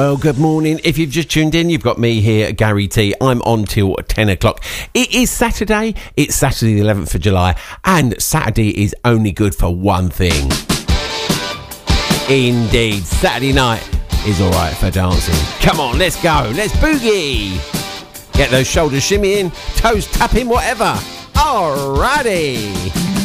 Well, good morning. If you've just tuned in, you've got me here, Gary T. I'm on till 10 o'clock. It is Saturday. It's Saturday the 11th of July. And Saturday is only good for one thing. Indeed. Saturday night is all right for dancing. Come on, let's go. Let's boogie. Get those shoulders shimmying, toes tapping, whatever. Alrighty.